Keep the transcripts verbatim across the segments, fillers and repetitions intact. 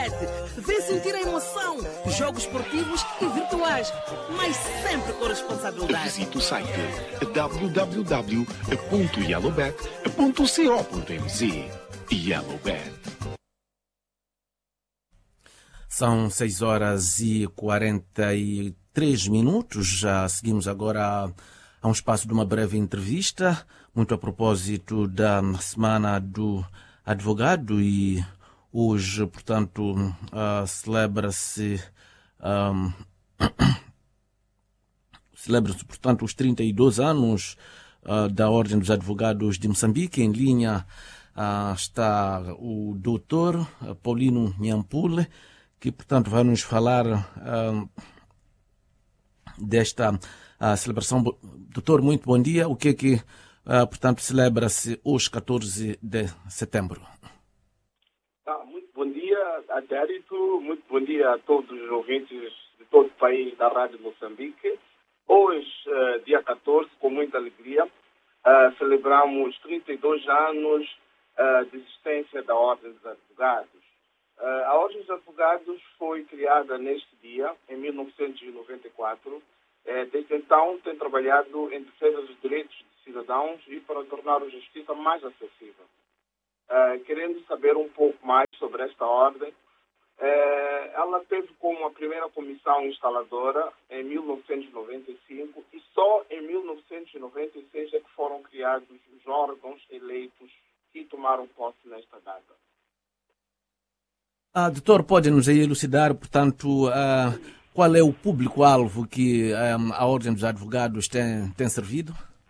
Bet. Vem sentir a emoção, jogos esportivos e virtuais, mas sempre com responsabilidade. Visite o site w w w ponto yellowbet ponto co ponto m z. Yellowbet. São seis horas e quarenta e três minutos. Já seguimos agora a um espaço de uma breve entrevista, muito a propósito da Semana do Advogado, e hoje, portanto, uh, celebra-se um, celebra-se, portanto, os trinta e dois anos uh, da Ordem dos Advogados de Moçambique. Em linha uh, está o doutor Paulino Nhampule, que, portanto, vai nos falar uh, desta uh, celebração. Doutor, muito bom dia. O que é que, uh, portanto, celebra-se hoje, catorze de setembro? Ah, muito bom dia, Adérito. Muito bom dia a todos os ouvintes de todo o país da Rádio Moçambique. Hoje, uh, dia catorze, com muita alegria, uh, celebramos trinta e dois anos uh, de existência da Ordem dos Advogados. Uh, a Ordem dos Advogados foi criada neste dia, em mil novecentos e noventa e quatro. Uh, desde então tem trabalhado em defesa dos direitos de cidadãos e para tornar a justiça mais acessível. Uh, querendo saber um pouco mais sobre esta ordem, uh, ela teve como a primeira comissão instaladora em mil novecentos e noventa e cinco e só em mil novecentos e noventa e seis é que foram criados os órgãos eleitos que tomaram posse nesta data. Ah, doutor, pode nos elucidar, portanto, ah, qual é o público-alvo que ah, a Ordem dos Advogados tem, tem servido?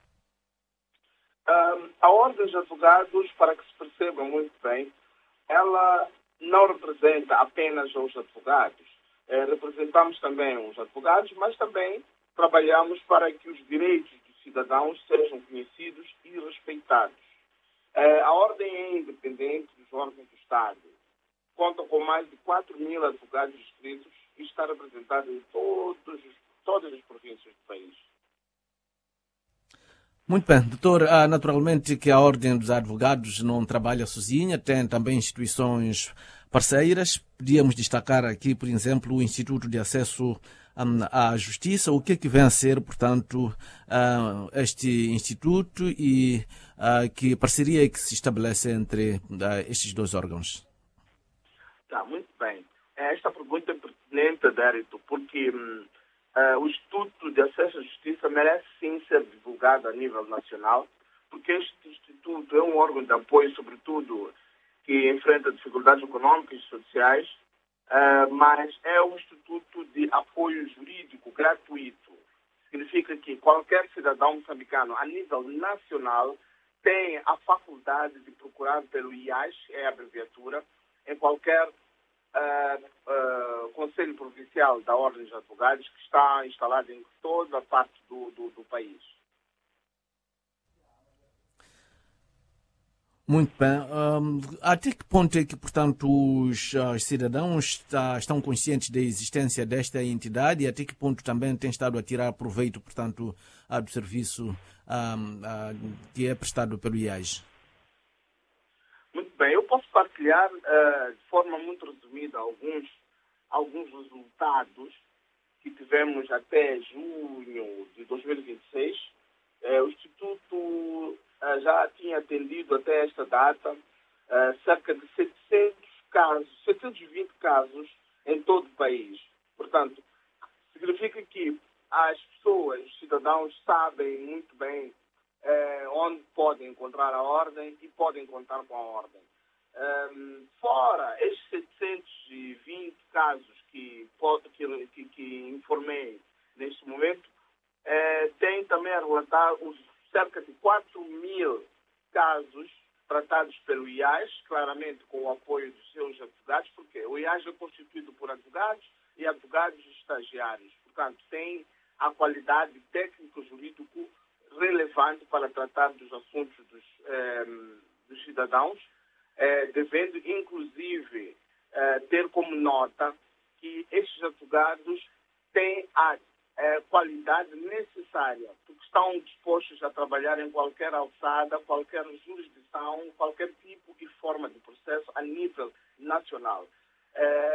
Um, a Ordem dos Advogados, para que se perceba muito bem, ela não representa apenas os advogados. Eh, representamos também os advogados, mas também trabalhamos para que os direitos dos cidadãos sejam conhecidos e respeitados. Eh, a Ordem é independente dos órgãos do Estado. Conta com mais de quatro mil advogados inscritos e está representada em todos, todas as províncias do país. Muito bem, doutor. Ah, naturalmente que a Ordem dos Advogados não trabalha sozinha, tem também instituições parceiras. Podíamos destacar aqui, por exemplo, o Instituto de Acesso um, à Justiça. O que é que vem a ser, portanto, uh, este instituto e uh, que parceria é que se estabelece entre uh, estes dois órgãos? Tá, muito bem. Esta pergunta é pertinente, Adérito, porque hum, uh, o Instituto de Acesso à Justiça merece sim ser divulgado a nível nacional, porque este instituto é um órgão de apoio, sobretudo, que enfrenta dificuldades econômicas e sociais, uh, mas é um instituto de apoio jurídico gratuito. Significa que qualquer cidadão moçambicano, a nível nacional, tem a faculdade de procurar pelo I A S, é a abreviatura, em qualquer uh, uh, Conselho Provincial da Ordem dos Advogados, que está instalado em toda a parte do, do, do país. Muito bem. Um, até que ponto é que, portanto, os, os cidadãos está, estão conscientes da existência desta entidade e até que ponto também têm estado a tirar proveito, portanto, uh, do serviço um, uh, que é prestado pelo I A S? Muito bem, eu posso partilhar uh, de forma muito resumida alguns, alguns resultados que tivemos até junho de dois mil e vinte e seis. Uh, o Instituto uh, já tinha atendido até esta data uh, cerca de setecentos casos, setecentos e vinte casos em todo o país. Portanto, significa que as pessoas, os cidadãos, sabem muito bem Eh, onde podem encontrar a ordem e podem contar com a ordem. Um, fora estes setecentos e vinte casos que, pode, que, que, que informei neste momento, eh, tem também a relatar os cerca de quatro mil casos tratados pelo I A S, claramente com o apoio dos seus advogados, porque o I A S é constituído por advogados e advogados estagiários. Portanto, tem a qualidade técnico-jurídico relevante para tratar dos assuntos dos, eh, dos cidadãos, eh, devendo, inclusive, eh, ter como nota que estes advogados têm a eh, qualidade necessária, porque estão dispostos a trabalhar em qualquer alçada, qualquer jurisdição, qualquer tipo e forma de processo a nível nacional. Eh,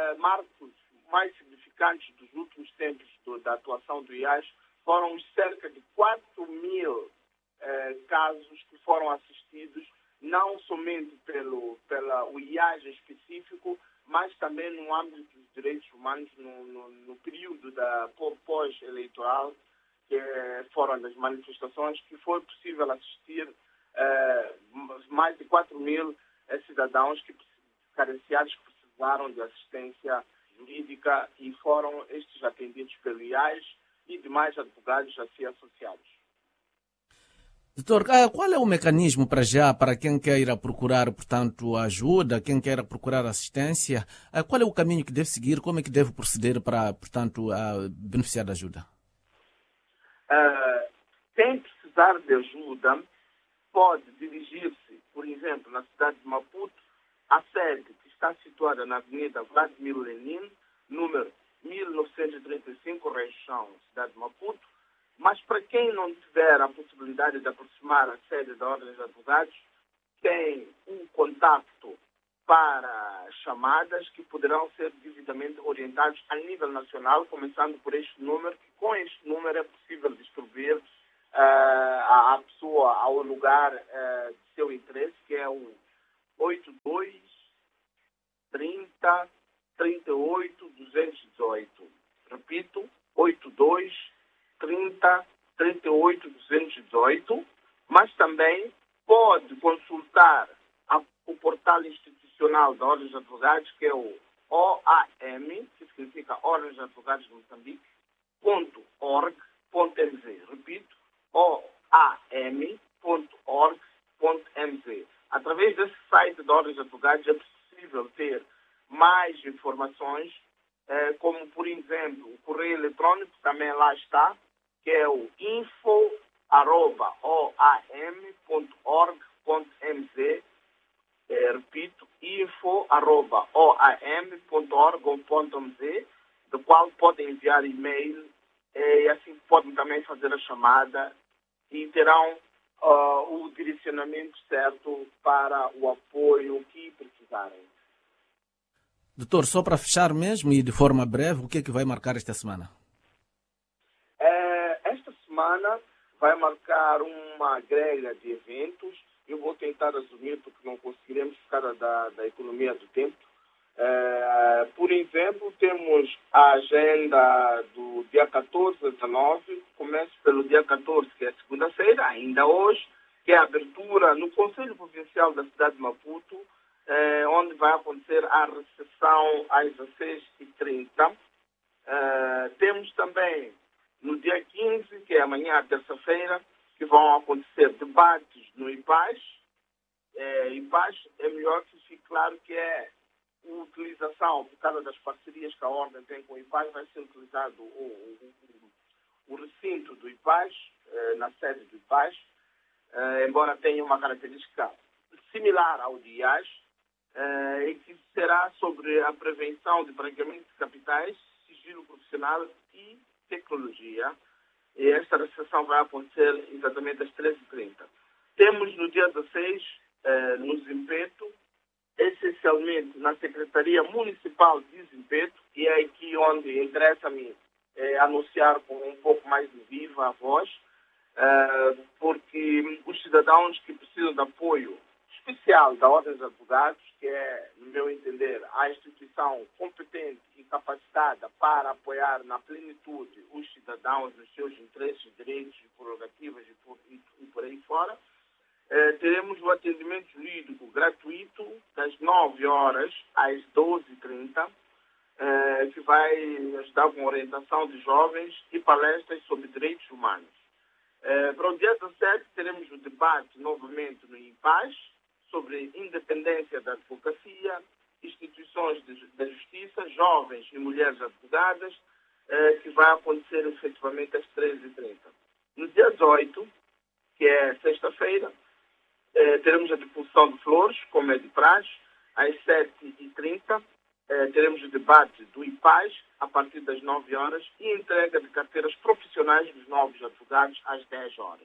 uh, marcos mais significantes dos últimos tempos do, da atuação do I A S foram os cerca de quatro mil uh, casos que foram assistidos, não somente pelo pela, o I A S específico, mas também no âmbito dos direitos humanos no, no, no período da pós-eleitoral, que foram das manifestações, que foi possível assistir uh, mais de quatro mil uh, cidadãos que, carenciados que precisaram de assistência jurídica e foram estes atendidos pelo I A S e demais advogados assim associados. Doutor, qual é o mecanismo para já, para quem queira procurar, portanto, ajuda, quem queira procurar assistência? Qual é o caminho que deve seguir? Como é que deve proceder para, portanto, beneficiar da ajuda? Uh, quem precisar de ajuda pode dirigir-se, por exemplo, na cidade de Maputo, à sede que está situada na Avenida Vladimir Lenin, número mil novecentos e trinta e cinco, Reixão, cidade de Maputo. Mas para quem não tiver a possibilidade de aproximar a sede da Ordem dos Advogados, tem um contacto para chamadas que poderão ser devidamente orientados a nível nacional, começando por este número, que com este número é possível distribuir uh, a, a pessoa ao lugar uh, de seu interesse, que é o oito dois, trinta, trinta e oito, duzentos e dezoito. Repito, oito dois, trinta, trinta e oito, duzentos e dezoito, mas também pode consultar a, o portal institucional da Ordem dos Advogados, que é o O A M, que significa Ordem dos Advogados de Moçambique, ponto org, ponto m z. Repito, O A M ponto org, ponto m z. Através desse site da Ordem dos Advogados é possível ter mais informações, eh, como, por exemplo, o correio eletrônico também lá está, que é o info arroba o a m ponto org ponto m z. É, repito, info arroba o a m ponto org ponto m z, do qual podem enviar e-mail é, e assim podem também fazer a chamada e terão uh, o direcionamento certo para o apoio que precisarem. Doutor, só para fechar mesmo e de forma breve, o que é que vai marcar esta semana? Esta semana vai marcar uma grelha de eventos. Eu vou tentar resumir porque não conseguiremos ficar da, da economia do tempo. É, por exemplo, temos a agenda do dia catorze a dezenove. Começo pelo dia catorze, que é segunda-feira, ainda hoje, que é a abertura no Conselho Provincial da cidade de Maputo, é, onde vai acontecer a recepção às dezesseis e trinta. É, temos também no dia quinze, que é amanhã, terça-feira, que vão acontecer debates no I P A S. É, I P A S é melhor que fique claro que é a utilização, por causa das parcerias que a Ordem tem com o I P A S, vai ser utilizado o, o, o, o recinto do I P A S, é, na sede do I P A S, é, embora tenha uma característica similar ao de I A S, é, e que será sobre a prevenção de branqueamento de capitais, sigilo profissional e tecnologia, e esta recepção vai acontecer exatamente às treze e trinta. Temos no dia dezesseis, eh, no Zimpeto, essencialmente na Secretaria Municipal de Zimpeto, e é aqui onde interessa-me eh, anunciar com um pouco mais de viva a voz, eh, porque os cidadãos que precisam de apoio especial da Ordem dos Advogados, que é, no meu entender, a instituição competente e capacitada para apoiar na plenitude os cidadãos nos seus interesses, direitos e prerrogativas e por, e, e por aí fora, eh, teremos o atendimento jurídico gratuito das nove horas às doze e trinta, eh, que vai ajudar com orientação de jovens e palestras sobre direitos humanos. Eh, para o dia dezessete, teremos o debate novamente no I P A S, sobre independência da advocacia, instituições de, da justiça, jovens e mulheres advogadas, eh, que vai acontecer efetivamente às treze e trinta. No dia dezoito, que é sexta-feira, eh, teremos a difusão de flores, como é de praxe, às sete e trinta, eh, teremos o debate do I P A S, a partir das nove horas, e entrega de carteiras profissionais dos novos advogados às dez horas.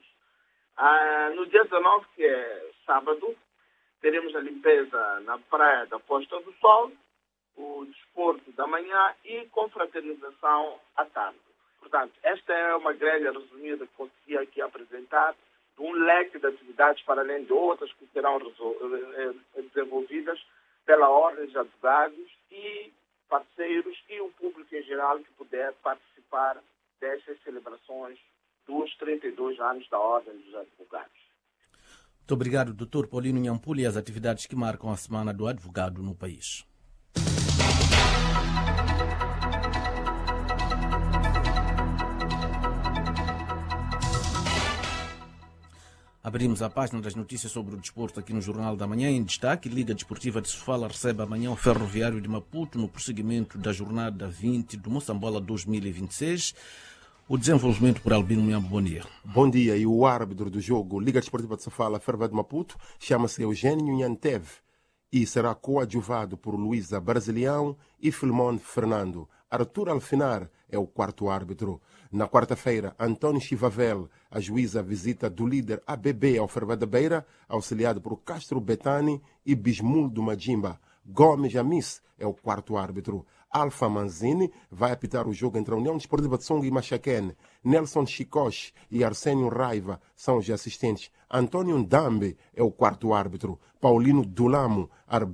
Ah, no dia dezenove, que é sábado, teremos a limpeza na praia da Posta do Sol o desporto da manhã e confraternização à tarde. Portanto, esta é uma grelha resumida que consegui aqui apresentar de um leque de atividades para além de outras que serão desenvolvidas pela Ordem de Advogados e parceiros e o público em geral que puder participar destas celebrações dos trinta e dois anos da Ordem dos Advogados. Muito obrigado, doutor Paulino Nhampula, e as atividades que marcam a Semana do Advogado no país. Abrimos a página das notícias sobre o desporto aqui no Jornal da Manhã. Em destaque, Liga Desportiva de Sofala recebe amanhã o Ferroviário de Maputo no prosseguimento da jornada vinte do Moçambola dois mil e vinte e seis. O desenvolvimento por Albino Miambo, bom dia. Bom dia. E o árbitro do jogo Liga Desportiva de Sofala, Ferroviário de Maputo, chama-se Eugênio Nhantev e será coadjuvado por Luísa Brasilião e Filmon Fernando. Arthur Alfinar é o quarto árbitro. Na quarta-feira, António Chivavel, a juíza visita do líder A B B ao Ferroviário da Beira, auxiliado por Castro Betani e Bismuldo Majimba. Gomes Amis é o quarto árbitro. Alfa Manzini vai apitar o jogo entre a União Desportiva de Songo e Machaquene. Nelson Chicoche e Arsênio Raiva são os assistentes. Antônio Ndambe é o quarto árbitro. Paulino Dulamo arbitra